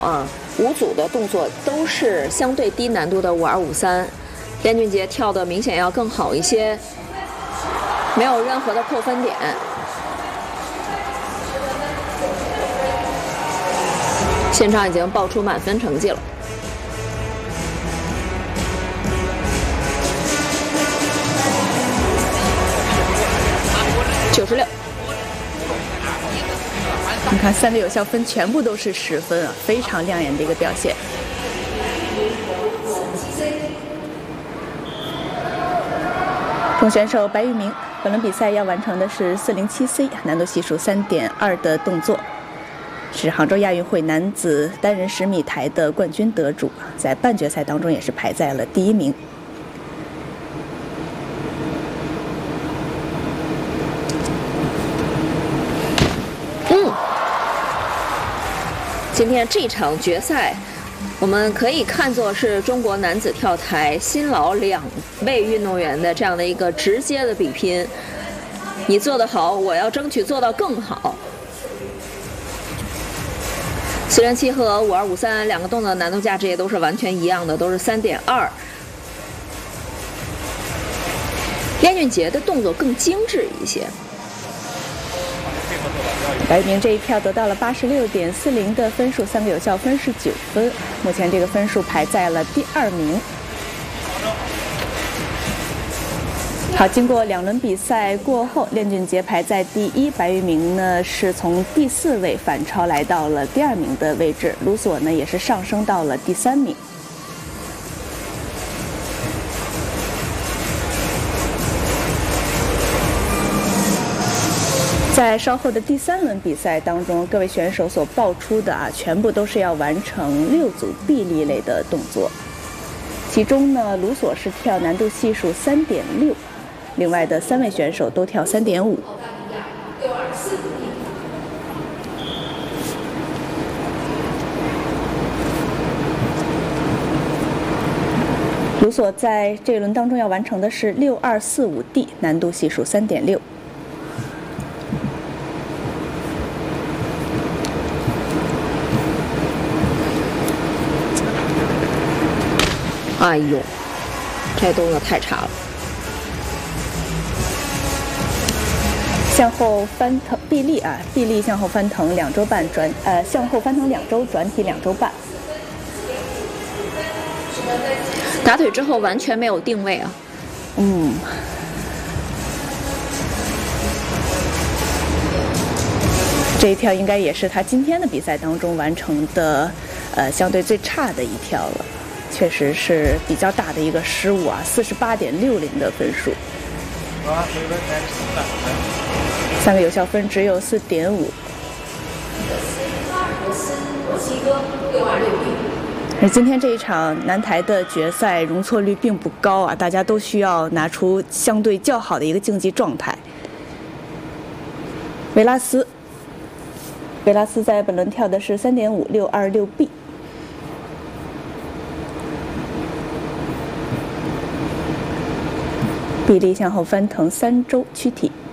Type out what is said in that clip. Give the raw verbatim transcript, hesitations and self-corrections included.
啊，五组的动作都是相对低难度的五二五三，边俊杰跳的明显要更好一些，没有任何的扣分点。现场已经报出满分成绩了。九十六。 你看三个有效分全部都是十分啊，非常亮眼的一个表现。中选手白玉明，本轮比赛要完成的是四零七 C 难度系数三点二的动作，是杭州亚运会男子单人十米台的冠军得主，在半决赛当中也是排在了第一名。 今天这场决赛，我们可以看作是中国男子跳台新老两位运动员的这样的一个直接的比拼。你做得好，我要争取做到更好。四零七和五二五三两个动作的难度价值也都是完全一样的，都是三点二。边俊杰的动作更精致一些。 白玉明这一跳得到了八十六点四零的分数，三个有效分是九分，目前这个分数排在了第二名。好，经过两轮比赛过后，练俊杰排在第一，白玉明呢是从第四位反超来到了第二名的位置，卢索呢也是上升到了第三名。在稍后的第三轮比赛当中，各位选手所报出的啊，全部都是要完成六组臂力类的动作。其中呢，卢索是跳难度系数三点六，另外的三位选手都跳三点五。卢索在这一轮当中要完成的是六二四五 D， 难度系数三点六。 哎呦，这动作太差了！ 向后翻腾臂力啊，臂力向后翻腾两周半转呃向后翻腾两周，转体两周半。 打腿之后完全没有定位啊。 嗯。这一跳应该也是他今天的比赛当中完成的，呃，相对最差的一跳了。确实是比较大的一个失误啊，四十八点六零的分数，三个有效分只有四点五。而今天这一场男台的决赛容错率并不高啊，大家都需要拿出相对较好的一个竞技状态。维拉斯，维拉斯在本轮跳的是三点五六二六 B。臂力向后翻腾三周躯体。